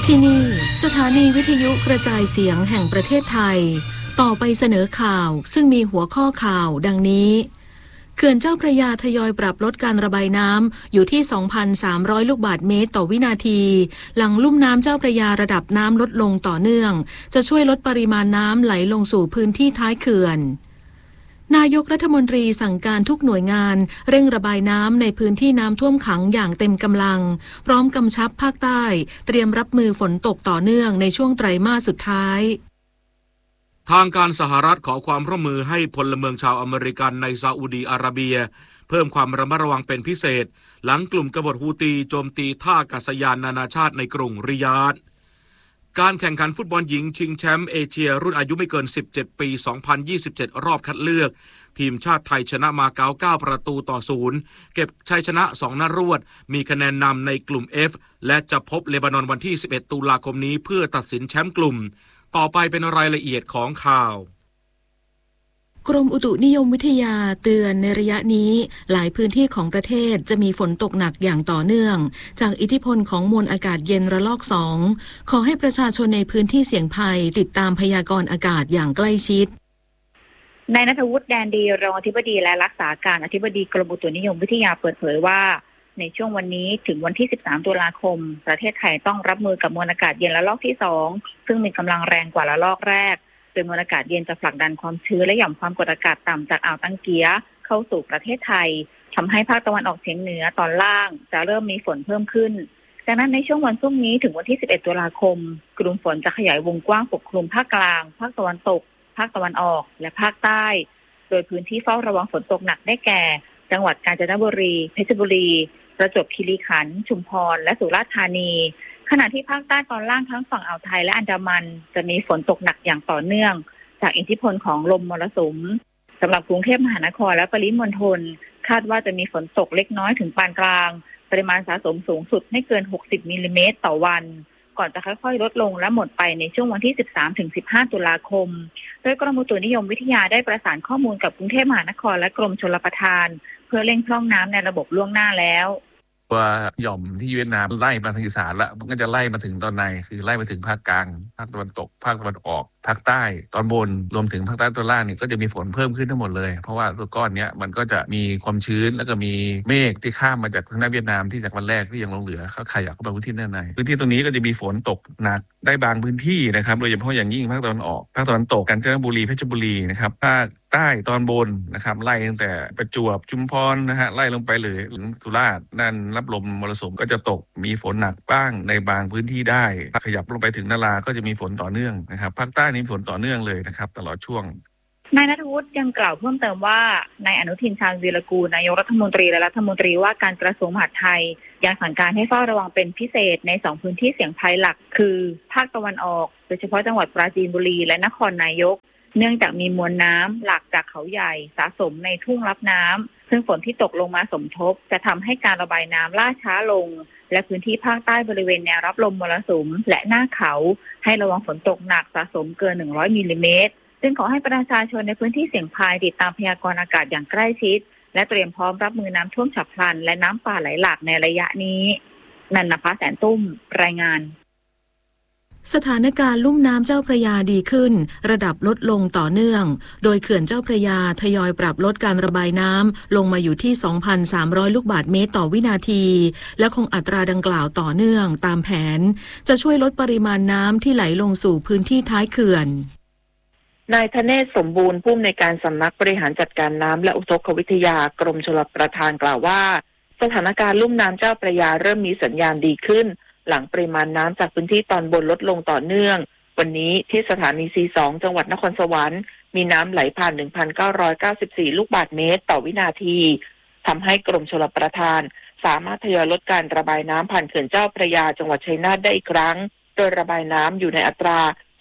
ที่นี่สถานีวิทยุกระจายเสียงแห่งประเทศไทยต่อไปเสนอข่าวซึ่งมีหัวข้อข่าวดังนี้เขื่อนเจ้าพระยาทยอยปรับลดการระบายน้ำอยู่ที่ 2,300 ลูกบาศก์เมตรต่อวินาทีหลังลุ่มน้ำเจ้าพระยาระดับน้ำลดลงต่อเนื่องจะช่วยลดปริมาณน้ำไหลลงสู่พื้นที่ท้ายเขื่อนนายกรัฐมนตรีสั่งการทุกหน่วยงานเร่งระบายน้ำในพื้นที่น้ำท่วมขังอย่างเต็มกำลังพร้อมกำชับภาคใต้เตรียมรับมือฝนตกต่อเนื่องในช่วงไตรมาสสุดท้ายทางการสหรัฐขอความร่วมมือให้พลเมืองชาวอเมริกันในซาอุดีอาระเบียเพิ่มความระมัดระวังเป็นพิเศษหลังกลุ่มกบฏฮูตีโจมตีท่าอากาศยานนานาชาติในกรุงริยาดการแข่งขันฟุตบอลหญิงชิงแชมป์เอเชียรุ่นอายุไม่เกิน17ปี2027รอบคัดเลือกทีมชาติไทยชนะมาเก๊า9ประตูต่อ0เก็บชัยชนะ2นัดรวดมีคะแนนนำในกลุ่ม F และจะพบเลบานอนวันที่11ตุลาคมนี้เพื่อตัดสินแชมป์กลุ่มต่อไปเป็นรายละเอียดของข่าวกรมอุตุนิยมวิทยาเตือนในระยะนี้หลายพื้นที่ของประเทศจะมีฝนตกหนักอย่างต่อเนื่องจากอิทธิพลของมวลอากาศเย็นระลอก2ขอให้ประชาชนในพื้นที่เสี่ยงภัยติดตามพยากรณ์อากาศอย่างใกล้ชิดนายณัฐวุฒิแดนดีรองอธิบดีและรักษาการอธิบดีกรมอุตุนิยมวิทยาเปิดเผยว่าในช่วงวันนี้ถึงวันที่13ตุลาคมประเทศไทยต้องรับมือกับมวลอากาศเย็นระลอกที่2ซึ่งมีกำลังแรงกว่าระลอกแรกโดยมวลอากาศเย็นจะผลักดันความชื้นและหย่อมความกดอากาศต่ำจากอ่าวตังเกียเข้าสู่ประเทศไทยทำให้ภาคตะวันออกเฉียงเหนือตอนล่างจะเริ่มมีฝนเพิ่มขึ้นดังนั้นในช่วงวันพรุ่งนี้ถึงวันที่11ตุลาคมกลุ่มฝนจะขยายวงกว้างปกคลุมภาคกลางภาคตะวันตกภาคตะวันออกและภาคใต้โดยพื้นที่เฝ้าระวังฝนตกหนักได้แก่จังหวัดกาญจนบุรีเพชรบุรีประจวบคีรีขันธ์ชุมพรและสุราษฎร์ธานีขณะที่ภาคใต้ตอนล่างทั้งฝั่งอ่าวไทยและอันดามันจะมีฝนตกหนักอย่างต่อเนื่องจากอิทธิพลของลมมรสุมสำหรับกรุงเทพมหานครและปริมณฑลคาดว่าจะมีฝนตกเล็กน้อยถึงปานกลางปริมาณสะสมสูงสุดไม่เกิน60มิลลิเมตรต่อวันก่อนจะค่อยๆลดลงและหมดไปในช่วงวันที่ 13-15 ตุลาคมโดยกรมอุตุนิยมวิทยาได้ประสานข้อมูลกับกรุงเทพมหานครและกรมชลประทานเพื่อเร่งพร่องน้ำในระบบล่วงหน้าแล้วว่าหย่อมที่เวียดนามไล่มาทางอีสานแล้วมันก็จะไล่มาถึงตอนในคือไล่มาถึงภาคกลางภาคตะวันตกภาคตะวันออกภาคใต้ตอนบนรวมถึงภาคใต้ตอนล่างนี่ก็จะมีฝนเพิ่มขึ้นทั้งหมดเลยเพราะว่าตัวก้อนนี้มันก็จะมีความชื้นแล้วก็มีเมฆที่ข้ามมาจากทางด้านเวียดนามที่จากวันแรกที่ยังลงเหลือเขาขยับเข้าไปพื้นที่ด้านในพื้นที่ตรงนี้ก็จะมีฝนตกหนักได้บางพื้นที่นะครับโดยเฉพาะอย่างยิ่งภาคตะวันออกภาคตะวันตกกาญจนบุรีเพชรบุรีนะครับภาคใต้ตอนบนนะครับไล่ตั้งแต่ประจวบชุมพรนะฮะไล่ลงไปเลยถึงสุราษฎร์นั่นรับลมมรสุมก็จะตกมีฝนหนักบ้างในบางพื้นที่ได้ขยับลงไปถึงนาราก็จะมีฝนต่อเนื่องนะครับภาคใต้นี้ฝนต่อเนื่องเลยนะครับตลอดช่วงนายณัฐวุฒิยังกล่าวเพิ่มเติมว่านายอนุทินชาญวีรกูลนายกรัฐมนตรีและรัฐมนตรีว่าการกระทรวงมหาดไทยยังสั่งการให้เฝ้าระวังเป็นพิเศษใน2พื้นที่เสี่ยงภัยหลักคือภาคตะวันออกโดยเฉพาะจังหวัดปราจีนบุรีและนครนายกเนื่องจากมีมวลน้ำหลากจากเขาใหญ่สะสมในทุ่งรับน้ำซึ่งฝนที่ตกลงมาสมทบจะทำให้การระบายน้ำล่าช้าลงและพื้นที่ภาคใต้บริเวณแนวรับลมมรสุมและหน้าเขาให้ระวังฝนตกหนักสะสมเกิน100มิลลิเมตรซึ่งขอให้ประชาชนในพื้นที่เสี่ยงภัยติดตามพยากรณ์อากาศอย่างใกล้ชิดและเตรียมพร้อมรับมือน้ำท่วมฉับพลันและน้ำป่าไหลหลากในระยะนี้นันนภาแสนตุ้มรายงานสถานการณ์ลุ่มน้ำเจ้าพระยาดีขึ้นระดับลดลงต่อเนื่องโดยเขื่อนเจ้าพระยาทยอยปรับลดการระบายน้ำลงมาอยู่ที่ 2,300 ลูกบาศก์เมตรต่อวินาทีและคงอัตราดังกล่าวต่อเนื่องตามแผนจะช่วยลดปริมาณน้ำที่ไหลลงสู่พื้นที่ท้ายเขื่อนนายธเนศสมบูรณ์ผู้อำนวยการสำนักบริหารจัดการน้ำและอุทกวิทยากรมชลประทานกล่าวว่าสถานการณ์ลุ่มน้ำเจ้าพระยาเริ่มมีสัญญาณดีขึ้นหลังปริมาณน้ำจากพื้นที่ตอนบนลดลงต่อเนื่องวันนี้ที่สถานี C2 จังหวัดนครสวรรค์มีน้ำไหลผ่าน 1,994 ลูกบาศก์เมตรต่อวินาทีทำให้กรมชลประทานสามารถทยอยลดการระบายน้ำผ่านเขื่อนเจ้าพระยาจังหวัดชัยนาทได้อีกครั้งโดยระบายน้ำอยู่ในอัตรา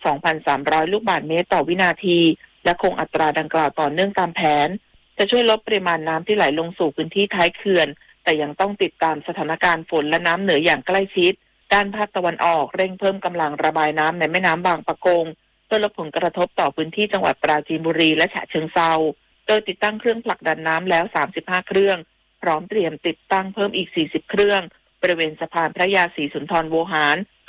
2,300 ลูกบาศก์เมตรต่อวินาทีและคงอัตราดังกล่าวต่อเนื่องตามแผนจะช่วยลดปริมาณน้ำที่ไหลลงสู่พื้นที่ท้ายเขื่อนแต่ยังต้องติดตามสถานการณ์ฝนและน้ำเหนืออย่างใกล้ชิดด้านภาคตะวันออกเร่งเพิ่มกำลังระบายน้ำในแม่น้ำบางปะกงเพื่อลดผลกระทบต่อพื้นที่จังหวัดปราจีนบุรีและฉะเชิงเทราโดยติดตั้งเครื่องผลักดันน้ำแล้ว35เครื่องพร้อมเตรียมติดตั้งเพิ่มอีก40เครื่องบริเวณสะพานพระยาศรีสุนทรโวหาร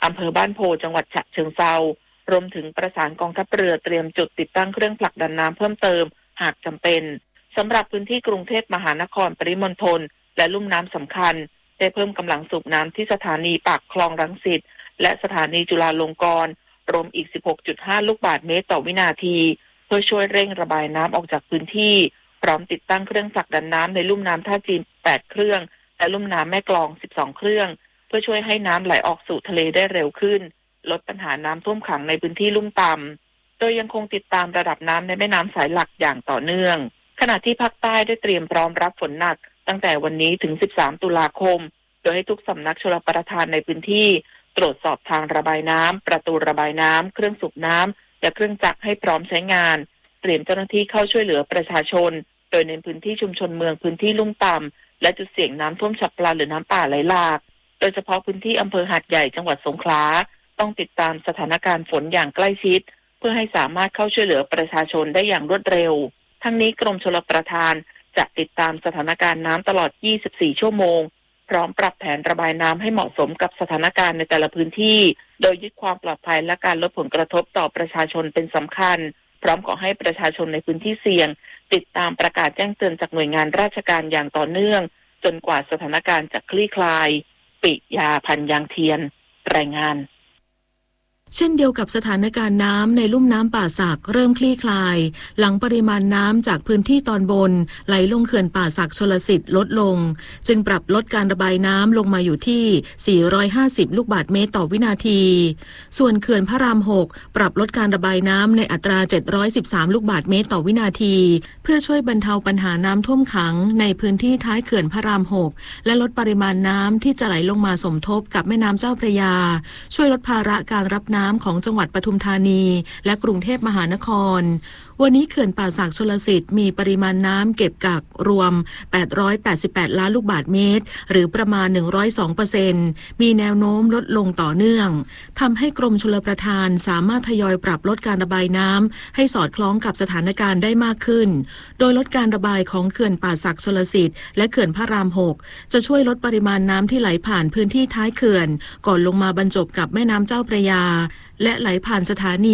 อำเภอบ้านโพจังหวัดฉะเชิงเทรารวมถึงประสานกองทัพเรือเตรียมจุดติดตั้งเครื่องผลักดันน้ำเพิ่มเติมหากจำเป็นสำหรับพื้นที่กรุงเทพมหานครปริมณฑลและลุ่มน้ำสำคัญได้เพิ่มกำลังสูบน้ำที่สถานีปากคลองรังสิตและสถานีจุฬาลงกรณ์รวมอีก 16.5 ลูกบาศก์เมตรต่อวินาทีเพื่อช่วยเร่งระบายน้ำออกจากพื้นที่พร้อมติดตั้งเครื่องผลักดันน้ำในลุ่มน้ำท่าจีน8เครื่องและลุ่มน้ำแม่กลอง12เครื่องเพื่อช่วยให้น้ำไหลออกสู่ทะเลได้เร็วขึ้นลดปัญหาน้ำท่วมขังในพื้นที่ลุ่มต่ำโดยยังคงติดตามระดับน้ำในแม่น้ำสายหลักอย่างต่อเนื่องขณะที่ภาคใต้ได้เตรียมพร้อมรับฝนหนักตั้งแต่วันนี้ถึง13ตุลาคมโดยให้ทุกสำนักชลประทานในพื้นที่ตรวจสอบทางระบายน้ำประตูระบายน้ำเครื่องสูบน้ำและเครื่องจักรให้พร้อมใช้งานเตรียมเจ้าหน้าที่เข้าช่วยเหลือประชาชนโดยในพื้นที่ชุมชนเมืองพื้นที่ลุ่มต่ำและจุดเสี่ยงน้ำท่วมฉับพลันหรือน้ำป่าไหลหลากโดยเฉพาะพื้นที่อำเภอหาดใหญ่จังหวัดสงขลาต้องติดตามสถานการณ์ฝนอย่างใกล้ชิดเพื่อให้สามารถเข้าช่วยเหลือประชาชนได้อย่างรวดเร็วทั้งนี้กรมชลประทานจะติดตามสถานการณ์น้ำตลอด24ชั่วโมงพร้อมปรับแผนระบายน้ำให้เหมาะสมกับสถานการณ์ในแต่ละพื้นที่โดยยึดความปลอดภัยและการลดผลกระทบต่อประชาชนเป็นสำคัญพร้อมขอให้ประชาชนในพื้นที่เสี่ยงติดตามประกาศแจ้งเตือนจากหน่วยงานราชการอย่างต่อเนื่องจนกว่าสถานการณ์จะคลี่คลายปิยาพันธ์ยางเทียนรายงานเช่นเดียวกับสถานการณ์น้ำในลุ่มน้ำป่าสักเริ่มคลี่คลายหลังปริมาณน้ำจากพื้นที่ตอนบนไหลลงเขื่อนป่าสักชลสิทธิ์ลดลงจึงปรับลดการระบายน้ำลงมาอยู่ที่450ลูกบาศก์เมตรต่อวินาทีส่วนเขื่อนพระราม6ปรับลดการระบายน้ำในอัตรา713ลูกบาศก์เมตรต่อวินาทีเพื่อช่วยบรรเทาปัญหาน้ำท่วมขังในพื้นที่ท้ายเขื่อนพระราม6และลดปริมาณน้ำที่จะไหลลงมาสมทบกับแม่น้ำเจ้าพระยาช่วยลดภาระการรับน้ำของจังหวัดปทุมธานีและกรุงเทพมหานครวันนี้เขื่อนป่าสักชลสิทธิ์มีปริมาณน้ำเก็บกักรวม888ล้านลูกบาศก์เมตรหรือประมาณ 102% มีแนวโน้มลดลงต่อเนื่องทำให้กรมชลประทานสามารถทยอยปรับลดการระบายน้ำให้สอดคล้องกับสถานการณ์ได้มากขึ้นโดยลดการระบายของเขื่อนป่าสักชลสิทธิ์และเขื่อนพระราม6จะช่วยลดปริมาณน้ำที่ไหลผ่านพื้นที่ท้ายเขื่อนก่อนลงมาบรรจบกับแม่น้ำเจ้าพระยาและไหลผ่านสถานี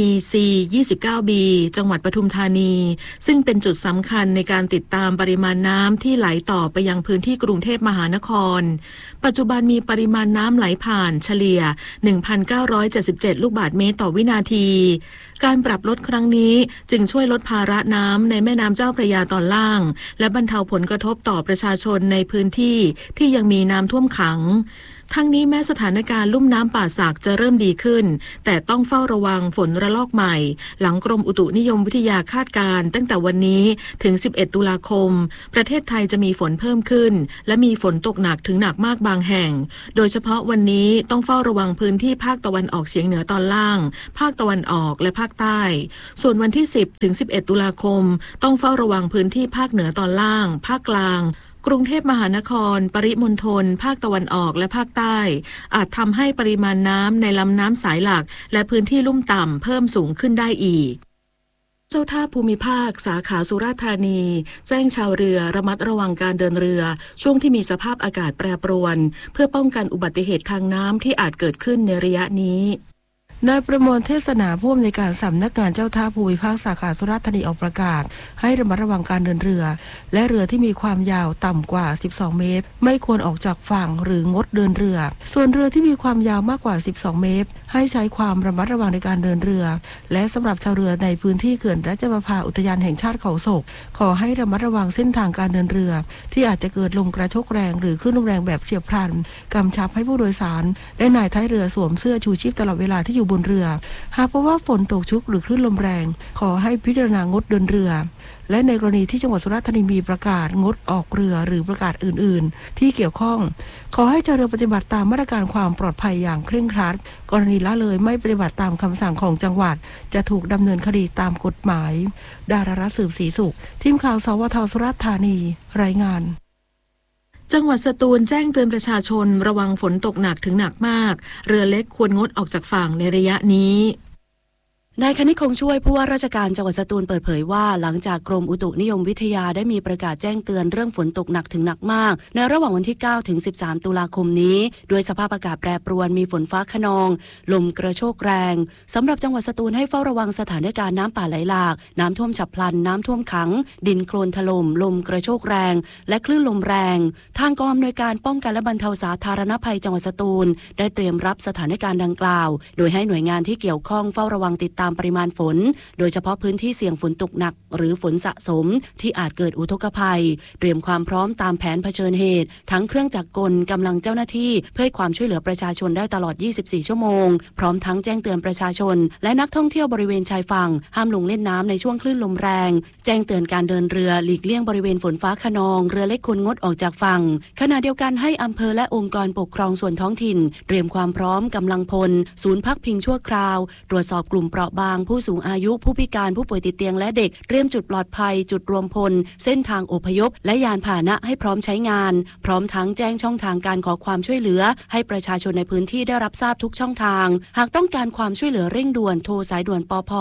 C29B จังหวัดปทุมธานีซึ่งเป็นจุดสำคัญในการติดตามปริมาณน้ำที่ไหลต่อไปยังพื้นที่กรุงเทพมหานครปัจจุบันมีปริมาณน้ำไหลผ่านเฉลี่ย 1,977 ลูกบาศก์เมตรต่อวินาทีการปรับลดครั้งนี้จึงช่วยลดภาระน้ำในแม่น้ำเจ้าพระยาตอนล่างและบรรเทาผลกระทบต่อประชาชนในพื้นที่ที่ยังมีน้ำท่วมขังทั้งนี้แม้สถานการณ์ลุ่มน้ำป่าสักจะเริ่มดีขึ้นแต่ต้องเฝ้าระวังฝนระลอกใหม่หลังกรมอุตุนิยมวิทยาคาดการณ์ตั้งแต่วันนี้ถึง11ตุลาคมประเทศไทยจะมีฝนเพิ่มขึ้นและมีฝนตกหนักถึงหนักมากบางแห่งโดยเฉพาะวันนี้ต้องเฝ้าระวังพื้นที่ภาคตะวันออกเฉียงเหนือตอนล่างภาคตะวันออกและภาคใต้ส่วนวันที่10ถึง11ตุลาคมต้องเฝ้าระวังพื้นที่ภาคเหนือตอนล่างภาคกลางกรุงเทพมหานครปริมณฑลภาคตะวันออกและภาคใต้อาจทำให้ปริมาณน้ำในลำน้ำสายหลักและพื้นที่ลุ่มต่ำเพิ่มสูงขึ้นได้อีกเจ้าท่าภูมิภาคสาขาสุราษฎร์ธานีแจ้งชาวเรือระมัดระวังการเดินเรือช่วงที่มีสภาพอากาศแปรปรวนเพื่อป้องกันอุบัติเหตุทางน้ำที่อาจเกิดขึ้นในระยะนี้นายประมวลเทศนาผู้อำนวยการสำนักงานเจ้าท่าภูมิภาคสาขาสุราษฎร์ธานีออกประกาศให้ระมัดระวังการเดินเรือและเรือที่มีความยาวต่ำกว่า12เมตรไม่ควรออกจากฝั่งหรืองดเดินเรือส่วนเรือที่มีความยาวมากกว่า12เมตรให้ใช้ความระมัดระวังในการเดินเรือและสำหรับชาวเรือในพื้นที่เขื่อนราชประภาอุทยานแห่งชาติเขาศกขอให้ระมัดระวังเส้นทางการเดินเรือที่อาจจะเกิดลมกระโชกแรงหรือคลื่นลมแรงแบบเฉียบพลันกำชับให้ผู้โดยสารและนายท้ายเรือสวมเสื้อชูชีพตลอดเวลาที่อยู่บนเรือหากพบว่าฝนตกชุกหรือคลื่นลมแรงขอให้พิจารณางดเดินเรือและในกรณีที่จังหวัดสุราษฎร์ธานีมีประกาศงดออกเรือหรือประกาศอื่นๆที่เกี่ยวข้องขอให้ชาวเรือปฏิบัติตามมาตรการความปลอดภัยอย่างเคร่งครัดกรณีละเลยไม่ปฏิบัติตามคำสั่งของจังหวัดจะถูกดำเนินคดีตามกฎหมายดารารัตน์สืบศรีสุขทีมข่าวสวท.สุราษฎร์ธานีรายงานจังหวัดสตูลแจ้งเตือนประชาชนระวังฝนตกหนักถึงหนักมากเรือเล็กควรงดออกจากฝั่งในระยะนี้นายคณิตคงช่วยผู้ว่าราชการจังหวัดสตูลเปิดเผยว่าหลังจากกรมอุตุนิยมวิทยาได้มีประกาศแจ้งเตือนเรื่องฝนตกหนักถึงหนักมากในระหว่างวันที่9ถึง13ตุลาคมนี้ด้วยสภาพอากาศแปรปรวนมีฝนฟ้าคะนองลมกระโชกแรงสำหรับจังหวัดสตูลให้เฝ้าระวังสถานการณ์น้ำป่าไหลหลากน้ำท่วมฉับพลันน้ำท่วมขังดินโคลนถล่มลมกระโชกแรงและคลื่นลมแรงทางกองอำนวยการป้องกันและบรรเทาสาธารณภัยจังหวัดสตูลได้เตรียมรับสถานการณ์ดังกล่าวโดยให้หน่วยงานที่เกี่ยวข้องเฝ้าระวังติดตามปริมาณฝนโดยเฉพาะพื้นที่เสี่ยงฝนตกหนักหรือฝนสะสมที่อาจเกิดอุทกภัยเตรียมความพร้อมตามแผนเผชิญเหตุทั้งเครื่องจักรกลกำลังเจ้าหน้าที่เพื่อให้ความช่วยเหลือประชาชนได้ตลอด24ชั่วโมงพร้อมทั้งแจ้งเตือนประชาชนและนักท่องเที่ยวบริเวณชายฝั่งห้ามลงเล่นน้ำในช่วงคลื่นลมแรงแจ้งเตือนการเดินเรือหลีกเลี่ยงบริเวณฝนฟ้าคะนองเรือเล็กควรงดออกจากฝั่งขณะเดียวกันให้อำเภอและองค์กรปกครองส่วนท้องถิ่นเตรียมความพร้อมกำลังพลศูนย์พักพิงชั่วคราวตรวจสอบกลุ่มเปราะบางผู้สูงอายุผู้พิการผู้ป่วยติดเตียงและเด็กเตรียมจุดปลอดภัยจุดรวมพลเส้นทางอพยพและยานพาหนะให้พร้อมใช้งานพร้อมทั้งแจ้งช่องทางการขอความช่วยเหลือให้ประชาชนในพื้นที่ได้รับทราบทุกช่องทางหากต้องการความช่วยเหลือเร่งด่วนโทรสายด่วนปภ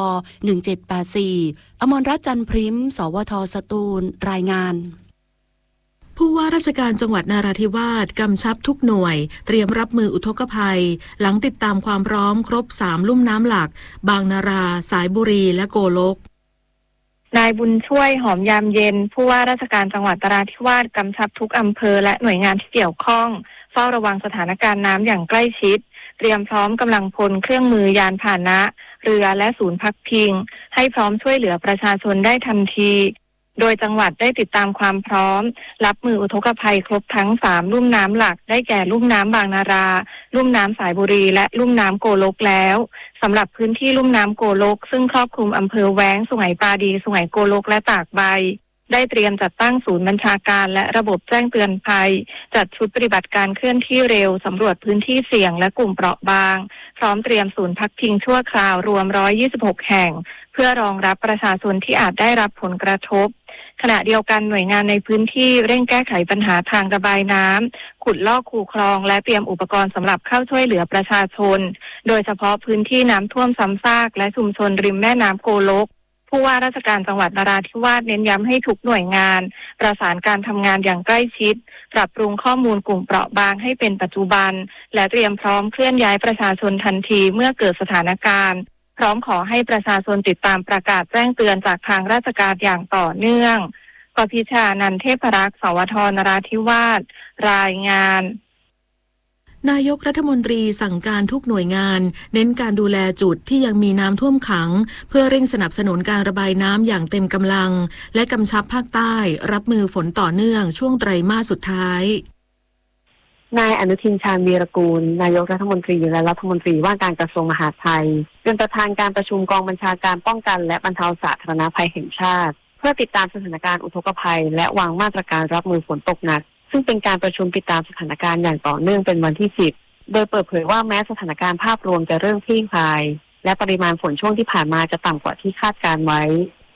1784อมรรัตน์จันทร์พริ้มสวทสตูลรายงานผู้ว่าราชการจังหวัดนราธิวาสกำชับทุกหน่วยเตรียมรับมืออุทกภัยหลังติดตามความพร้อมครบ3ลุ่มน้ำหลักบางนาราสายบุรีและโกลกนายบุญช่วยหอมยามเย็นผู้ว่าราชการจังหวัดนราธิวาสกำชับทุกอำเภอและหน่วยงานที่เกี่ยวข้องเฝ้าระวังสถานการณ์น้ำอย่างใกล้ชิดเตรียมพร้อมกำลังพลเครื่องมือยานพาหนะเรือและศูนย์พักพิงให้พร้อมช่วยเหลือประชาชนได้ทันทีโดยจังหวัดได้ติดตามความพร้อมรับมืออุทกภัยครบทั้ง3ลุ่มน้ำหลักได้แก่ลุ่มน้ำบางนาราลุ่มน้ำสายบุรีและลุ่มน้ำโกลกแล้วสำหรับพื้นที่ลุ่มน้ำโกลกซึ่งครอบคลุมอำเภอแว้งสุไหงปาดีสุไหงโกลกและตากใบได้เตรียมจัดตั้งศูนย์บัญชาการและระบบแจ้งเตือนภัยจัดชุดปฏิบัติการเคลื่อนที่เร็วสำรวจพื้นที่เสี่ยงและกลุ่มเปราะบางพร้อมเตรียมศูนย์พักพิงชั่วคราวรวม126แห่งเพื่อรองรับประชาชนที่อาจได้รับผลกระทบขณะเดียวกันหน่วยงานในพื้นที่เร่งแก้ไขปัญหาทางระบายน้ำขุดลอกคูคลองและเตรียมอุปกรณ์สำหรับเข้าช่วยเหลือประชาชนโดยเฉพาะพื้นที่น้ำท่วมซ้ำซากและชุมชนริมแม่น้ำโกลกผู้ว่าราชการจังหวัดนราธิวาสเน้นย้ำให้ทุกหน่วยงานประสานการทำงานอย่างใกล้ชิดปรับปรุงข้อมูลกลุ่มเปราะบางให้เป็นปัจจุบันและเตรียมพร้อมเคลื่อนย้ายประชาชนทันทีเมื่อเกิดสถานการณ์พร้อมขอให้ประชาชนติดตามประกาศแจ้งเตือนจากทางราชการอย่างต่อเนื่องกพิชานันท์เทพรักษ์สวทนราธิวาสรายงานนายกรัฐมนตรีสั่งการทุกหน่วยงานเน้นการดูแลจุดที่ยังมีน้ำท่วมขังเพื่อเร่งสนับสนุนการระบายน้ำอย่างเต็มกำลังและกำชับภาคใต้รับมือฝนต่อเนื่องช่วงไตรมาสสุดท้ายนายอนุทินชาญวีรกูลนายกรัฐมนตรีและรัฐมนตรีว่าการกระทรวงมหาดไทยเป็นประธานการประชุมกองบัญชาการป้องกันและบรรเทาสาธารณภัยแห่งชาติเพื่อติดตามสถานการณ์อุทกภัยและวางมาตรการรับมือฝนตกหนักซึ่งเป็นการประชุมติดตามสถานการณ์อย่างต่อเนื่องเป็นวันที่10โดยเปิดเผยว่าแม้สถานการณ์ภาพรวมจะเริ่มคลี่คลายและปริมาณฝนช่วงที่ผ่านมาจะต่ำกว่าที่คาดการไว้